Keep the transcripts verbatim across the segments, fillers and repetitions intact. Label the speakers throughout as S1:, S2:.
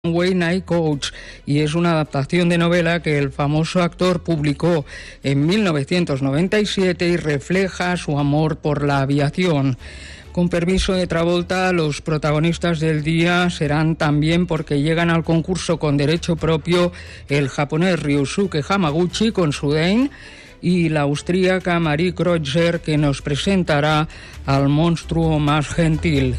S1: Way Night Coach, y es una adaptación de novela que el famoso actor publicó en mil novecientos noventa y siete y refleja su amor por la aviación. Con permiso de Travolta, los protagonistas del día serán también, porque llegan al concurso con derecho propio, el japonés Ryusuke Hamaguchi con su Dane y la austríaca Marie Kreutzer, que nos presentará al monstruo más gentil.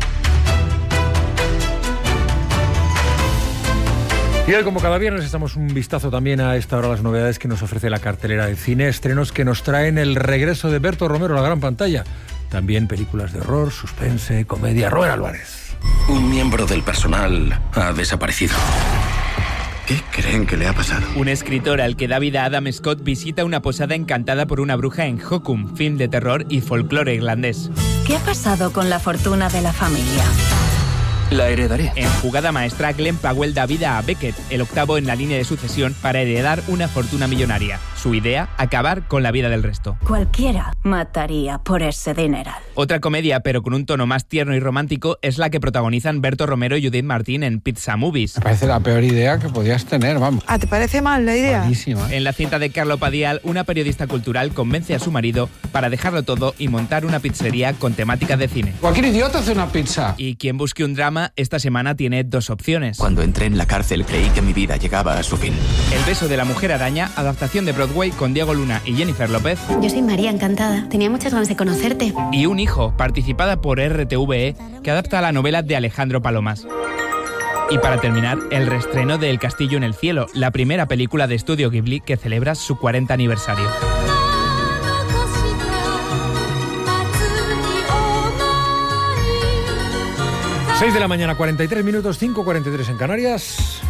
S2: Y hoy, como cada viernes, estamos un vistazo también a esta hora a las novedades que nos ofrece la cartelera de cine, estrenos que nos traen el regreso de Berto Romero a la gran pantalla, también películas de horror, suspense, comedia. Robert Álvarez.
S3: Un miembro del personal ha desaparecido. ¿Qué creen que le ha pasado?
S4: Un escritor al que da vida Adam Scott visita una posada encantada por una bruja en Hokum, film de terror y folclore irlandés.
S5: ¿Qué ha pasado con la fortuna de la familia?
S3: La heredaré.
S4: En jugada maestra, Glenn Powell da vida a Beckett, el octavo en la línea de sucesión, para heredar una fortuna millonaria. Su idea, acabar con la vida del resto.
S5: Cualquiera mataría por ese dineral.
S4: Otra comedia, pero con un tono más tierno y romántico, es la que protagonizan Berto Romero y Judith Martín en Pizza Movies.
S6: Me parece la peor idea que podías tener, vamos.
S7: Ah, ¿te parece mal la idea?
S6: Buenísima.
S4: En la cinta de Carlo Padial, una periodista cultural convence a su marido para dejarlo todo y montar una pizzería con temática de cine.
S6: Cualquier idiota hace una pizza.
S4: Y quien busque un drama, esta semana tiene dos opciones.
S3: Cuando entré en la cárcel creí que mi vida llegaba a su fin.
S4: El beso de la mujer araña, adaptación de Broadway con Diego Luna y Jennifer López.
S8: Yo soy María, encantada. Tenía muchas ganas de conocerte.
S4: Y Un hijo, participada por R T V E, que adapta la novela de Alejandro Palomas. Y para terminar, el reestreno de El castillo en el cielo, la primera película de Estudio Ghibli que celebra su cuarenta aniversario.
S2: seis de la mañana, cuarenta y tres minutos, cinco cuarenta y tres en Canarias.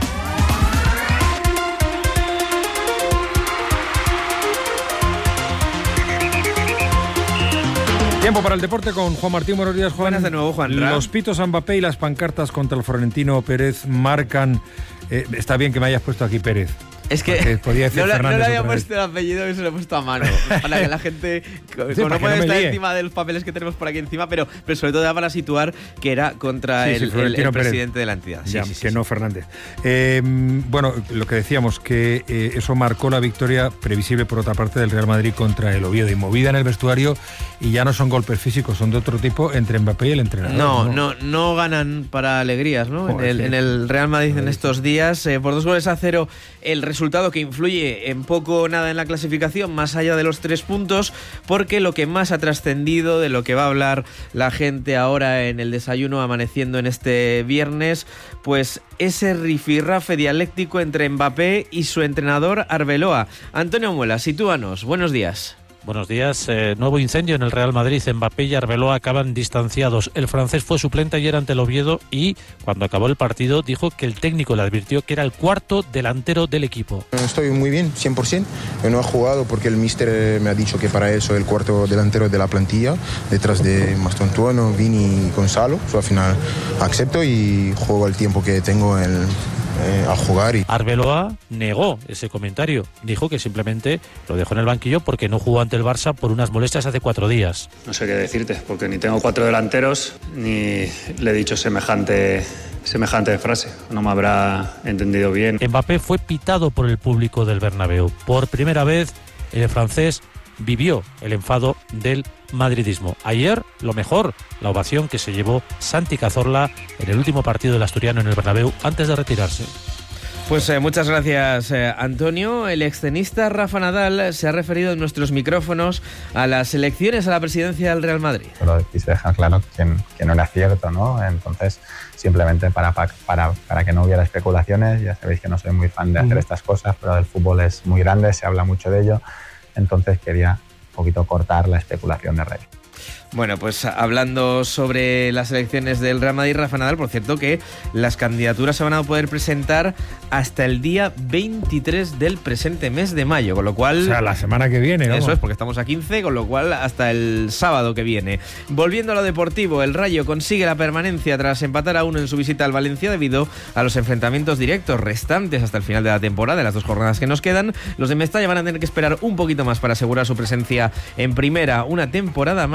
S2: Tiempo para el deporte con Juan Martín. Buenos días, Juan.
S9: Buenas de nuevo, Juan.
S2: Los pitos a Mbappé y las pancartas contra el Florentino Pérez marcan... Eh, está bien que me hayas puesto aquí Pérez.
S9: Es que
S2: podía decir
S9: no, la, no le había
S2: puesto
S9: el apellido y se lo he puesto a mano. Para que la gente, como
S2: sí,
S9: no puede
S2: no
S9: estar
S2: líe.
S9: encima de los papeles que tenemos por aquí encima, pero, pero sobre todo ya para situar que era contra
S2: sí,
S9: el,
S2: sí,
S9: el, el
S2: Pérez.
S9: presidente de la entidad. Sí,
S2: ya,
S9: sí, sí,
S2: que
S9: sí.
S2: no Fernández. Eh, bueno, lo que decíamos, que eh, eso marcó la victoria previsible, por otra parte, del Real Madrid contra el Oviedo. Y movida en el vestuario, y ya no son golpes físicos, son de otro tipo entre Mbappé y el entrenador.
S9: No,
S2: no,
S9: no, no ganan para alegrías, ¿no?
S2: Joder,
S9: en, el,
S2: sí.
S9: en el Real Madrid en estos días, eh, por dos goles a cero, el resultado que influye en poco o nada en la clasificación, más allá de los tres puntos, porque lo que más ha trascendido, de lo que va a hablar la gente ahora en el desayuno amaneciendo en este viernes, pues ese rifirrafe dialéctico entre Mbappé y su entrenador Arbeloa. Antonio Muela, sitúanos, buenos días.
S10: Buenos días. Eh, nuevo incendio en el Real Madrid. Mbappé y Arbeloa acaban distanciados. El francés fue suplente ayer ante el Oviedo y, cuando acabó el partido, dijo que el técnico le advirtió que era el cuarto delantero del equipo.
S11: Estoy muy bien, cien por ciento. No he jugado porque el míster me ha dicho que para él soy el cuarto delantero de la plantilla, detrás de Mastontuono, Vini y Gonzalo. So, al final acepto y juego el tiempo que tengo en... Eh, a jugar. Y...
S10: Arbeloa negó ese comentario. Dijo que simplemente lo dejó en el banquillo porque no jugó ante el Barça por unas molestias hace cuatro días.
S12: No sé qué decirte, porque ni tengo cuatro delanteros ni le he dicho semejante, semejante frase. No me habrá entendido bien.
S10: Mbappé fue pitado por el público del Bernabéu. Por primera vez, el francés vivió el enfado del madridismo. Ayer, lo mejor, la ovación que se llevó Santi Cazorla en el último partido del asturiano en el Bernabéu antes de retirarse.
S9: Pues eh, muchas gracias, eh, Antonio. El extenista Rafa Nadal se ha referido en nuestros micrófonos a las elecciones a la presidencia del Real Madrid.
S13: Pero quise dejar claro que, que no era cierto, ¿no? Entonces, simplemente para, para, para que no hubiera especulaciones, ya sabéis que no soy muy fan de hacer estas cosas, pero el fútbol es muy grande, se habla mucho de ello, entonces quería un poquito cortar la especulación de Rey.
S9: Bueno, pues hablando sobre las elecciones del Real Madrid, Rafa Nadal, por cierto que las candidaturas se van a poder presentar hasta el día veintitrés del presente mes de mayo, con lo cual...
S2: O sea, la semana que viene, ¿no?
S9: Eso es, porque estamos a quince, con lo cual hasta el sábado que viene. Volviendo a lo deportivo, el Rayo consigue la permanencia tras empatar a uno en su visita al Valencia debido a los enfrentamientos directos restantes hasta el final de la temporada, de las dos jornadas que nos quedan. Los de Mestalla van a tener que esperar un poquito más para asegurar su presencia en primera una temporada más. Le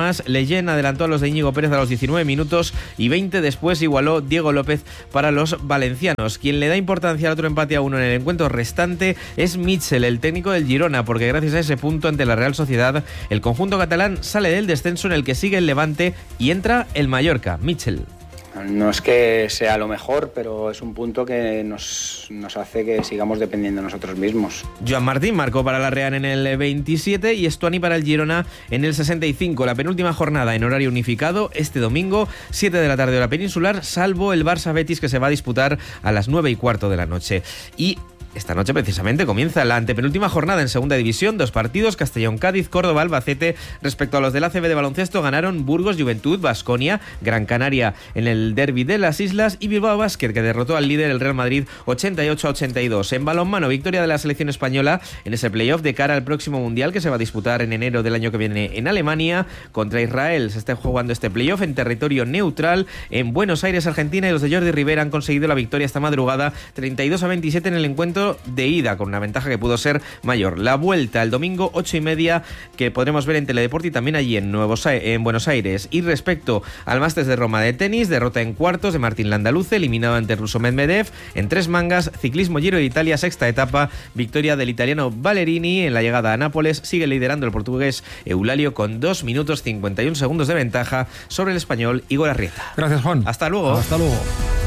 S9: Guillén adelantó a los de Íñigo Pérez a los diecinueve minutos y veinte después igualó Diego López para los valencianos. Quien le da importancia al otro empate a uno en el encuentro restante es Mitchell, el técnico del Girona, porque gracias a ese punto ante la Real Sociedad, el conjunto catalán sale del descenso en el que sigue el Levante y entra el Mallorca. Mitchell.
S7: No es que sea lo mejor, pero es un punto que nos, nos hace que sigamos dependiendo de nosotros mismos.
S9: Joan Martín marcó para la Real en el veintisiete y Estuani para el Girona en el sesenta y cinco. La penúltima jornada en horario unificado este domingo, siete de la tarde hora peninsular, salvo el Barça Betis que se va a disputar a las nueve y cuarto de la noche. Y esta noche precisamente comienza la antepenúltima jornada en segunda división, dos partidos, Castellón Cádiz, Córdoba Albacete. Respecto a los del A C B de baloncesto, ganaron Burgos Juventud, Baskonia, Gran Canaria en el derbi de las Islas y Bilbao Basket, que derrotó al líder el Real Madrid ochenta y ocho a ochenta y dos. En balonmano, victoria de la selección española en ese playoff de cara al próximo Mundial que se va a disputar en enero del año que viene en Alemania contra Israel. Se está jugando este playoff en territorio neutral en Buenos Aires, Argentina, y los de Jordi Rivera han conseguido la victoria esta madrugada treinta y dos a veintisiete en el encuentro de ida, con una ventaja que pudo ser mayor. La vuelta el domingo ocho y media, que podremos ver en Teledeporte y también allí en, Nuevos, en Buenos Aires. Y respecto al Masters de Roma de tenis, derrota en cuartos de Martín Landaluce, eliminado ante Russo Medvedev. En tres mangas, ciclismo Giro de Italia, sexta etapa, victoria del italiano Ballerini. En la llegada a Nápoles sigue liderando el portugués Eulalio con dos minutos cincuenta y un segundos de ventaja sobre el español Igor Arrieta.
S2: Gracias, Juan.
S9: Hasta luego.
S2: Hasta luego.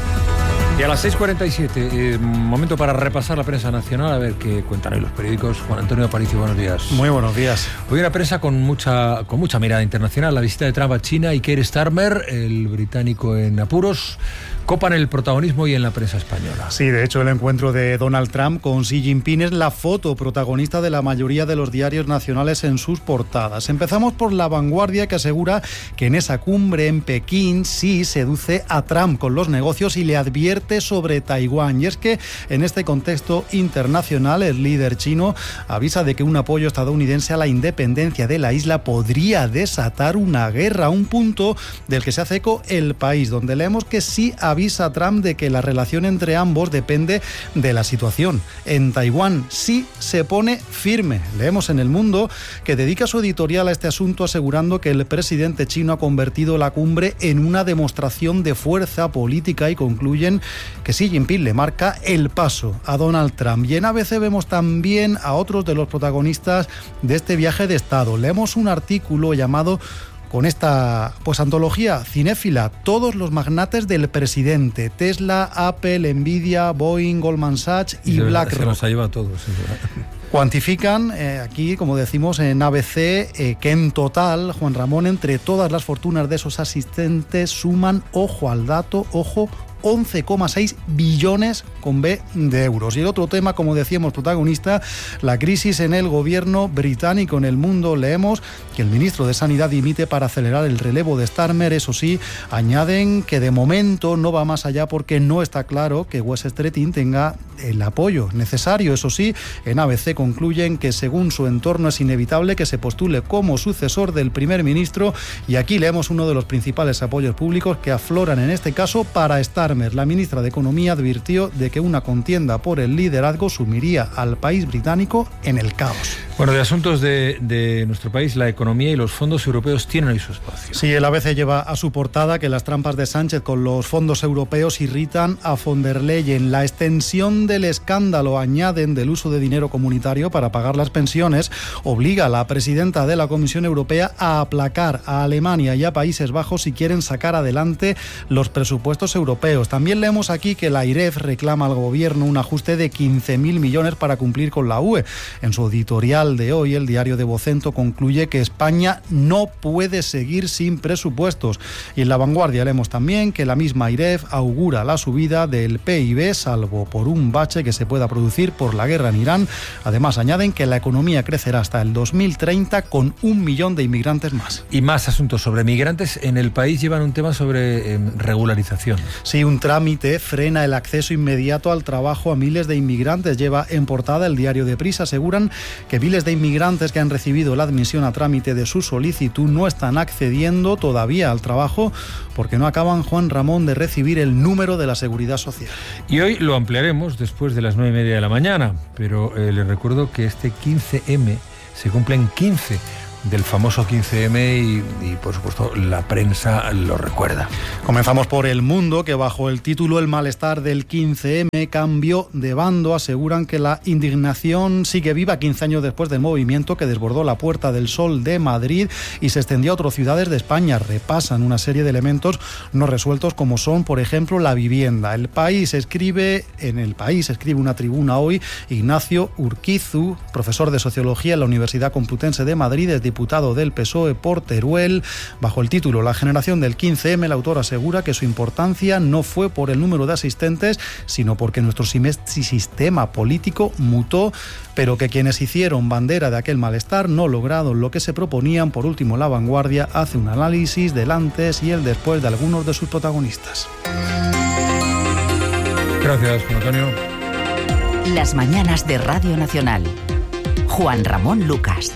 S2: Y a las seis cuarenta y siete, eh, momento para repasar la prensa nacional, a ver qué cuentan hoy los periódicos. Juan Antonio Aparicio, buenos días.
S14: Muy buenos días.
S2: Hoy una prensa con mucha, con mucha mirada internacional. La visita de Trump a China y Keir Starmer, el británico en apuros, copan el protagonismo y en la prensa española.
S14: Sí, de hecho el encuentro de Donald Trump con Xi Jinping es la foto protagonista de la mayoría de los diarios nacionales en sus portadas. Empezamos por La Vanguardia, que asegura que en esa cumbre en Pekín Xi seduce a Trump con los negocios y le advierte sobre Taiwán. Y es que en este contexto internacional el líder chino avisa de que un apoyo estadounidense a la independencia de la isla podría desatar una guerra, un punto del que se hace eco El País, donde leemos que sí avisa a Trump de que la relación entre ambos depende de la situación. En Taiwán sí se pone firme. Leemos en El Mundo que dedica su editorial a este asunto asegurando que el presidente chino ha convertido la cumbre en una demostración de fuerza política y concluyen que Xi Jinping le marca el paso a Donald Trump. Y en A B C vemos también a otros de los protagonistas de este viaje de Estado. Leemos un artículo llamado, con esta pues antología cinéfila, todos los magnates del presidente: Tesla, Apple, Nvidia, Boeing, Goldman Sachs y, y BlackRock.
S2: Se los ha llevado a todos. Sí.
S14: Cuantifican eh, aquí, como decimos en A B C, eh, que en total, Juan Ramón, entre todas las fortunas de esos asistentes suman, ojo al dato, ojo, once coma seis billones con B de euros. Y el otro tema, como decíamos, protagonista, la crisis en el gobierno británico. En El Mundo leemos que el ministro de Sanidad dimite para acelerar el relevo de Starmer. Eso sí, añaden que de momento no va más allá porque no está claro que West Street tenga el apoyo necesario. Eso sí, en A B C concluyen que según su entorno es inevitable que se postule como sucesor del primer ministro, y aquí leemos uno de los principales apoyos públicos que afloran en este caso para Starmer. La ministra de Economía advirtió de que una contienda por el liderazgo sumiría al país británico en el caos.
S2: Bueno, de asuntos de, de nuestro país, la economía y los fondos europeos tienen ahí su espacio.
S14: Sí, el A B C lleva a su portada que las trampas de Sánchez con los fondos europeos irritan a von der Leyen. La extensión del escándalo, añaden, del uso de dinero comunitario para pagar las pensiones obliga a la presidenta de la Comisión Europea a aplacar a Alemania y a Países Bajos si quieren sacar adelante los presupuestos europeos. También leemos aquí que la AIREF reclama al gobierno un ajuste de quince mil millones para cumplir con la U E. En su editorial de hoy, el diario de Vocento concluye que España no puede seguir sin presupuestos. Y en La Vanguardia leemos también que la misma AIREF augura la subida del P I B, salvo por un bache que se pueda producir por la guerra en Irán. Además, añaden que la economía crecerá hasta el dos mil treinta con un millón de inmigrantes más.
S2: Y más asuntos sobre migrantes. En El País llevan un tema sobre eh, regularización.
S14: Sí, un trámite frena el acceso inmediato al trabajo a miles de inmigrantes. Lleva en portada el diario de Prisa. Aseguran que miles de inmigrantes que han recibido la admisión a trámite de su solicitud no están accediendo todavía al trabajo porque no acaban, Juan Ramón, de recibir el número de la Seguridad Social.
S2: Y hoy lo ampliaremos después de las nueve y media de la mañana, pero eh, les recuerdo que este quince eme se cumplen quince del famoso quince eme y, y, por supuesto, la prensa lo recuerda.
S14: Comenzamos por El Mundo, que bajo el título El malestar del quince eme cambió de bando. Aseguran que la indignación sigue viva quince años después del movimiento que desbordó la Puerta del Sol de Madrid y se extendió a otras ciudades de España. Repasan una serie de elementos no resueltos, como son, por ejemplo, la vivienda. El País escribe, en El País escribe una tribuna hoy, Ignacio Urquizu, profesor de Sociología en la Universidad Complutense de Madrid, es diputado del P S O E por Teruel. Bajo el título La generación del quince eme, el autor asegura que su importancia no fue por el número de asistentes, sino porque nuestro sistema político mutó, pero que quienes hicieron bandera de aquel malestar no lograron lo que se proponían. Por último, La Vanguardia hace un análisis del antes y el después de algunos de sus protagonistas.
S2: Gracias, Juan Antonio.
S15: Las mañanas de Radio Nacional. Juan Ramón Lucas.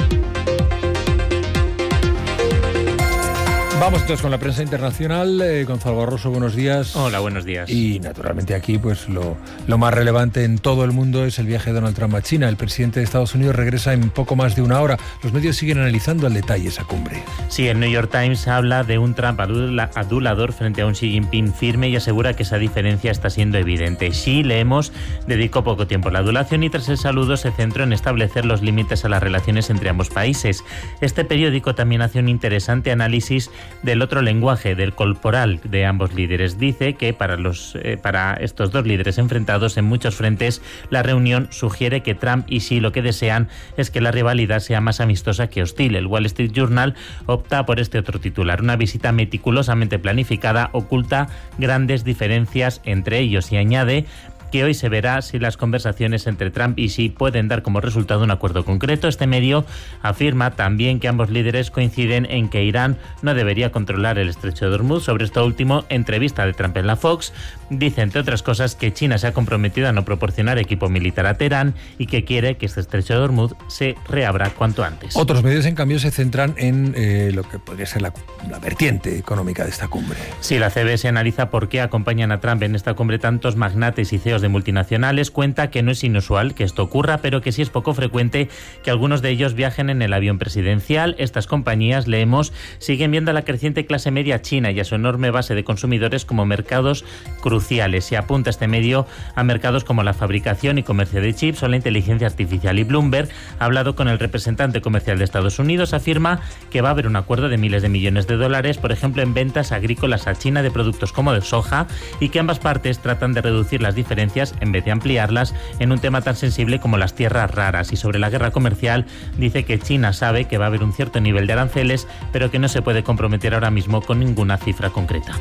S2: Vamos entonces con la prensa internacional. Eh, Gonzalo Barroso, buenos días.
S16: Hola, buenos días.
S2: Y naturalmente aquí pues lo, lo más relevante en todo el mundo es el viaje de Donald Trump a China. El presidente de Estados Unidos regresa en poco más de una hora. Los medios siguen analizando al detalle esa cumbre.
S16: Sí, el New York Times habla de un Trump adulador frente a un Xi Jinping firme y asegura que esa diferencia está siendo evidente. Xi, leemos, dedicó poco tiempo a la adulación y tras el saludo se centró en establecer los límites a las relaciones entre ambos países. Este periódico también hace un interesante análisis del otro lenguaje, del corporal de ambos líderes. Dice que para, los, eh, para estos dos líderes enfrentados en muchos frentes, la reunión sugiere que Trump y Xi lo que desean es que la rivalidad sea más amistosa que hostil. El Wall Street Journal opta por este otro titular. Una visita meticulosamente planificada oculta grandes diferencias entre ellos y añade que hoy se verá si las conversaciones entre Trump y Xi pueden dar como resultado un acuerdo concreto. Este medio afirma también que ambos líderes coinciden en que Irán no debería controlar el estrecho de Hormuz. Sobre esto último, entrevista de Trump en la Fox, dice, entre otras cosas, que China se ha comprometido a no proporcionar equipo militar a Teherán y que quiere que este estrecho de Hormuz se reabra cuanto antes.
S2: Otros medios, en cambio, se centran en eh, lo que podría ser la, la vertiente económica de esta cumbre.
S16: Sí, la C B S analiza por qué acompañan a Trump en esta cumbre tantos magnates y C E Os de multinacionales. Cuenta que no es inusual que esto ocurra, pero que sí es poco frecuente que algunos de ellos viajen en el avión presidencial. Estas compañías, leemos, siguen viendo a la creciente clase media china y a su enorme base de consumidores como mercados cruciales. Se apunta este medio a mercados como la fabricación y comercio de chips o la inteligencia artificial. Y Bloomberg ha hablado con el representante comercial de Estados Unidos, afirma que va a haber un acuerdo de miles de millones de dólares, por ejemplo, en ventas agrícolas a China de productos como de soja, y que ambas partes tratan de reducir las diferencias en vez de ampliarlas en un tema tan sensible como las tierras raras. Y sobre la guerra comercial, dice que China sabe que va a haber un cierto nivel de aranceles, pero que no se puede comprometer ahora mismo con ninguna cifra concreta.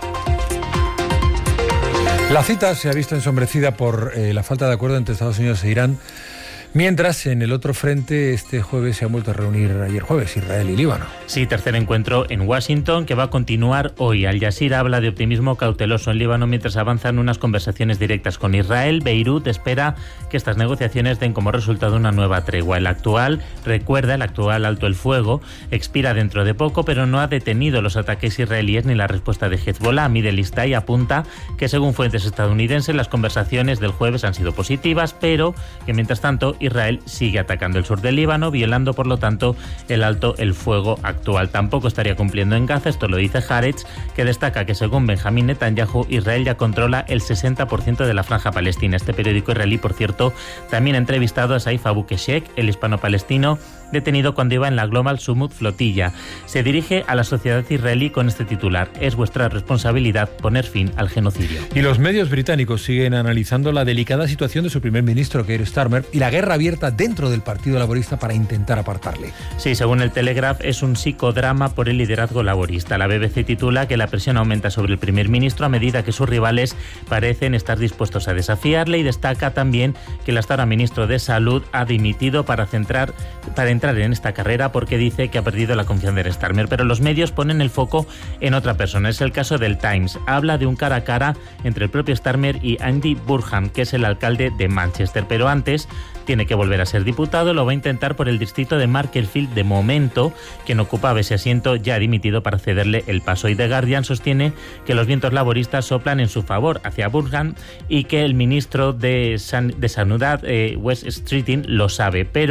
S2: La cita se ha visto ensombrecida por eh, la falta de acuerdo entre Estados Unidos e Irán, mientras en el otro frente este jueves se han vuelto a reunir ayer jueves Israel y Líbano.
S16: Sí, tercer encuentro en Washington que va a continuar hoy. Al Jazeera habla de optimismo cauteloso en Líbano mientras avanzan unas conversaciones directas con Israel. Beirut espera que estas negociaciones den como resultado una nueva tregua. El actual, recuerda, el actual alto el fuego expira dentro de poco, pero no ha detenido los ataques israelíes ni la respuesta de Hezbollah. Middle East Eye apunta que según fuentes estadounidenses las conversaciones del jueves han sido positivas, pero que mientras tanto Israel sigue atacando el sur del Líbano, violando por lo tanto el alto el fuego actual. Tampoco estaría cumpliendo en Gaza, esto lo dice Haaretz, que destaca que según Benjamín Netanyahu, Israel ya controla el sesenta por ciento de la franja palestina. Este periódico israelí, por cierto, también ha entrevistado a Saif Abu Keshek, el hispano-palestino detenido cuando iba en la Global Summit flotilla. Se dirige a la sociedad israelí con este titular: es vuestra responsabilidad poner fin al genocidio.
S2: Y los medios británicos siguen analizando la delicada situación de su primer ministro, Keir Starmer, y la guerra abierta dentro del Partido Laborista para intentar apartarle.
S16: Sí, según el Telegraph, es un psicodrama por el liderazgo laborista. La B B C titula que la presión aumenta sobre el primer ministro a medida que sus rivales parecen estar dispuestos a desafiarle, y destaca también que el hasta ahora ministro de Salud ha dimitido para centrar para entrar en esta carrera porque dice que ha perdido la confianza en Starmer. Pero los medios ponen el foco en otra persona. Es el caso del Times. Habla de un cara a cara entre el propio Starmer y Andy Burnham, que es el alcalde de Manchester. Pero antes tiene que volver a ser diputado. Lo va a intentar por el distrito de Macclesfield. De momento, quien ocupaba ese asiento ya ha dimitido para cederle el paso. Y The Guardian sostiene que los vientos laboristas soplan en su favor hacia Burnham y que el ministro de, San, de Sanidad, eh, Wes Streeting, lo sabe, pero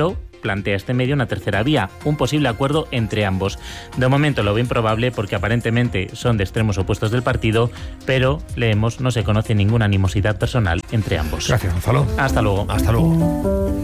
S16: plantea este medio una tercera vía, un posible acuerdo entre ambos. De momento lo veo improbable porque aparentemente son de extremos opuestos del partido, pero leemos, no se conoce ninguna animosidad personal entre ambos.
S2: Gracias, Gonzalo.
S16: Hasta luego.
S2: Hasta luego.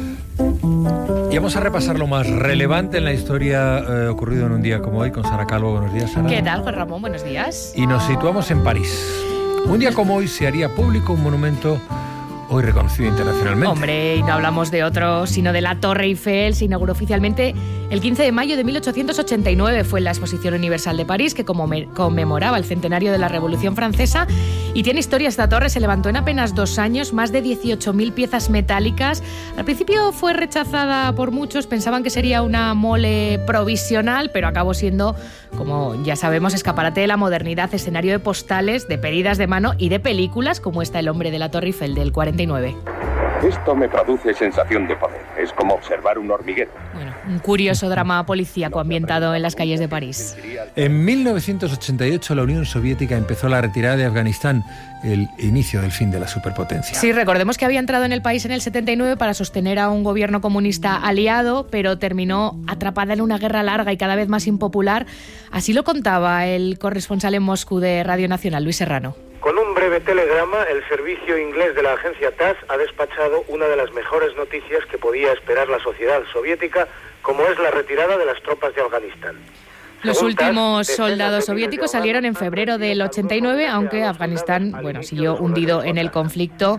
S2: Y vamos a repasar lo más relevante en la historia eh, ocurrido en un día como hoy con Sara Calvo. Buenos días, Sara.
S17: ¿Qué tal, Juan Ramón? Buenos días.
S2: Y nos situamos en París. Un día como hoy se haría público un monumento hoy reconocido internacionalmente.
S17: Hombre, y no hablamos de otro, sino de la Torre Eiffel. Se inauguró oficialmente el quince de mayo de mil ochocientos ochenta y nueve. Fue en la Exposición Universal de París, que como me, conmemoraba el centenario de la Revolución Francesa. Y tiene historia esta torre. Se levantó en apenas dos años, más de dieciocho mil piezas metálicas. Al principio fue rechazada por muchos. Pensaban que sería una mole provisional, pero acabó siendo, como ya sabemos, escaparate de la modernidad, escenario de postales, de pedidas de mano y de películas, como esta El hombre de la Torre Eiffel del cuarenta y nueve.
S18: Esto me produce sensación de poder. Es como observar un hormiguero.
S17: Bueno, un curioso drama policíaco ambientado en las calles de París.
S2: En mil novecientos ochenta y ocho la Unión Soviética empezó la retirada de Afganistán, el inicio del fin de la superpotencia.
S17: Sí, recordemos que había entrado en el país en el setenta y nueve para sostener a un gobierno comunista aliado, pero terminó atrapada en una guerra larga y cada vez más impopular. Así lo contaba el corresponsal en Moscú de Radio Nacional, Luis Serrano.
S19: Con un breve telegrama, el servicio inglés de la agencia T A S S ha despachado una de las mejores noticias que podía esperar la sociedad soviética, como es la retirada de las tropas de Afganistán.
S17: Los últimos soldados soviéticos salieron en febrero del ochenta y nueve, aunque Afganistán, bueno, siguió hundido en el conflicto.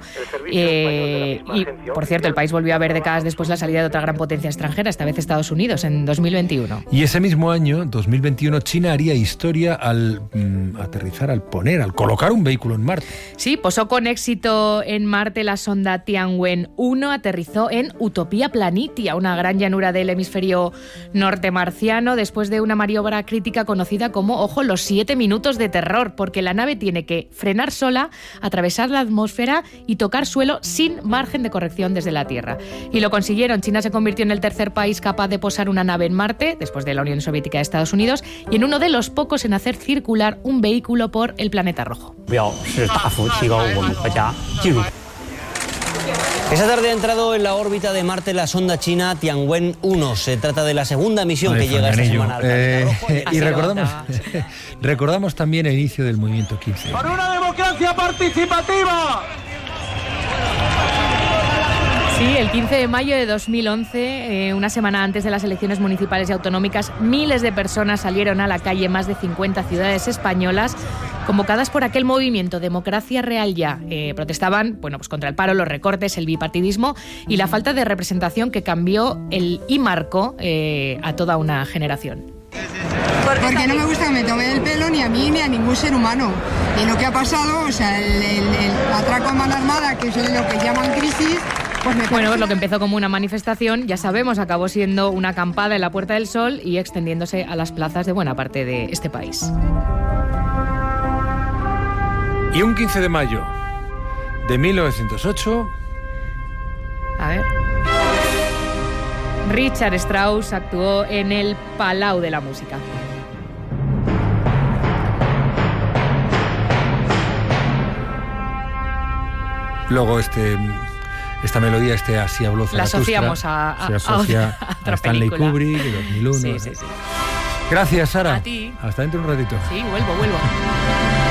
S17: Eh, y, por cierto, el país volvió a ver décadas después la salida de otra gran potencia extranjera, esta vez Estados Unidos, en dos mil veintiuno.
S2: Y ese mismo año, dos mil veintiuno, China haría historia al mm, aterrizar, al poner, al colocar un vehículo en Marte.
S17: Sí, posó con éxito en Marte la sonda Tianwen uno, aterrizó en Utopía Planitia, una gran llanura del hemisferio norte marciano, después de una maniobra crítica conocida como, ojo, los siete minutos de terror, porque la nave tiene que frenar sola, atravesar la atmósfera y tocar suelo sin margen de corrección desde la Tierra. Y lo consiguieron. China se convirtió en el tercer país capaz de posar una nave en Marte, después de la Unión Soviética y Estados Unidos, y en uno de los pocos en hacer circular un vehículo por el planeta rojo.
S20: Esa tarde ha entrado en la órbita de Marte la sonda china Tianwen uno. Se trata de la segunda misión
S2: Ay,
S20: que llega esta semana al planeta
S2: eh,
S20: rojo.
S2: Y recordamos, recordamos también el inicio del movimiento quince.
S21: ¡Para una democracia participativa!
S17: Sí, el quince de mayo de dos mil once, eh, una semana antes de las elecciones municipales y autonómicas, miles de personas salieron a la calle en más de cincuenta ciudades españolas, convocadas por aquel movimiento Democracia Real Ya. Eh, protestaban, bueno, pues contra el paro, los recortes, el bipartidismo y la falta de representación que cambió el, y marcó eh, a toda una generación.
S22: Porque no me gusta que me tomen el pelo ni a mí ni a ningún ser humano. Y lo que ha pasado, o sea, el, el, el atraco a mano armada, que es lo que llaman crisis. Pues me
S17: bueno, pues lo que empezó como una manifestación, ya sabemos, acabó siendo una acampada en la Puerta del Sol y extendiéndose a las plazas de buena parte de este país.
S2: Y un quince de mayo de mil novecientos ocho...
S17: A ver... Richard Strauss actuó en el Palau de la Música.
S2: Luego este... Esta melodía, este Así habló Zaratustra,
S17: la asociamos a, a,
S2: se asocia
S17: a,
S2: a, a Stanley película. Kubrick de dos mil uno.
S17: Sí, sí, sí.
S2: Gracias, Sara.
S17: A ti.
S2: Hasta dentro de un ratito.
S17: Sí, vuelvo, vuelvo.